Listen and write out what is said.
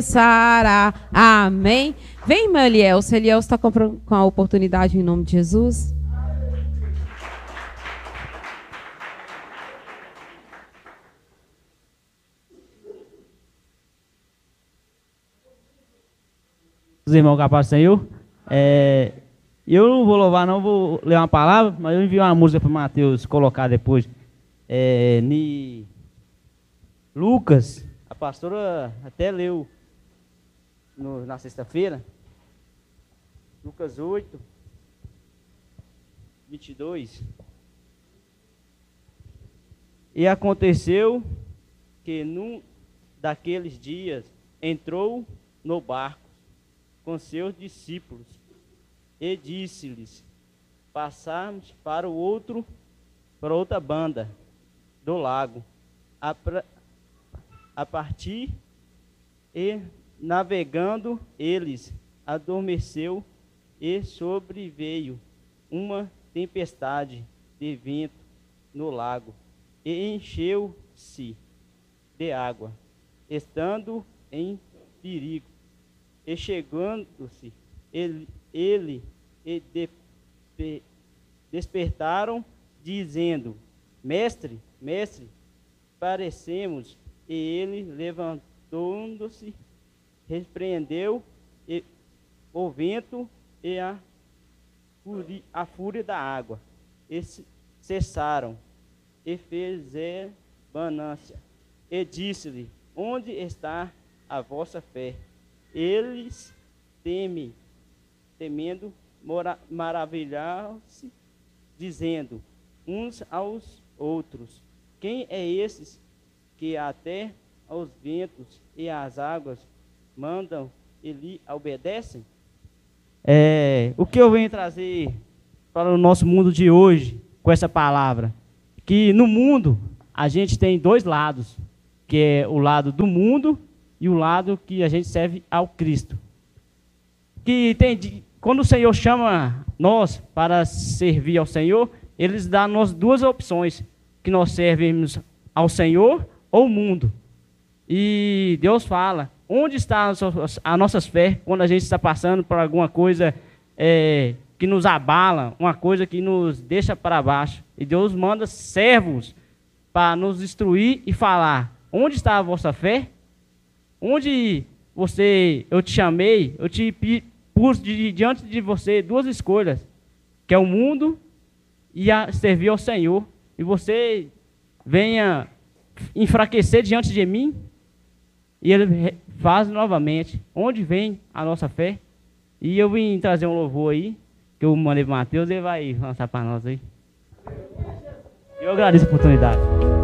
Sara, amém. Vem, irmã Elielce. Elielce está com a oportunidade em nome de Jesus. Os irmãos capazes do Senhor. Eu não vou louvar, não, vou ler uma palavra, mas eu envio uma música para o Mateus colocar depois. Lucas, a pastora até leu na sexta-feira, Lucas 8, 22. E aconteceu que num daqueles dias entrou no barco com seus discípulos e disse-lhes: passarmos para outra banda do lago, a partir, e navegando eles adormeceu, e sobreveio uma tempestade de vento no lago, e encheu-se de água, estando em perigo. E chegando-se ele despertaram, dizendo: Mestre, parecemos. E ele, levantando-se, repreendeu o vento e a fúria da água, e cessaram, e fizeram bonança. E disse-lhe: onde está a vossa fé? Eles, temendo, maravilharam-se, dizendo uns aos outros: quem é esses que até aos ventos e às águas mandam e lhe obedecem? O que eu venho trazer para o nosso mundo de hoje com essa palavra? Que no mundo a gente tem dois lados, que é o lado do mundo e o lado que a gente serve ao Cristo. Quando o Senhor chama nós para servir ao Senhor, eles dão-nos duas opções, que nós servimos ao Senhor ou ao mundo. E Deus fala, onde está a nossa fé quando a gente está passando por alguma coisa que nos abala, uma coisa que nos deixa para baixo. E Deus manda servos para nos instruir e falar: onde está a vossa fé? Onde eu te chamei, eu te pus diante de você duas escolhas, que é o mundo e servir ao Senhor. E você venha enfraquecer diante de mim? E ele faz novamente: onde vem a nossa fé? E eu vim trazer um louvor aí, que eu mandei para o Mateus, ele vai lançar para nós aí. Eu agradeço a oportunidade.